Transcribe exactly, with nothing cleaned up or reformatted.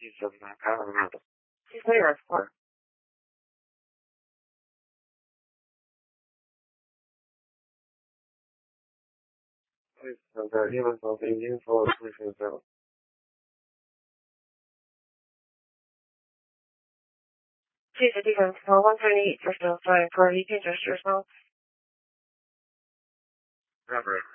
He's from uh, Colorado. She's there for. Please, uh, the humans will be useful if we can go. She's a defense call one twenty-eight for still flying for you can just yourself. Robert.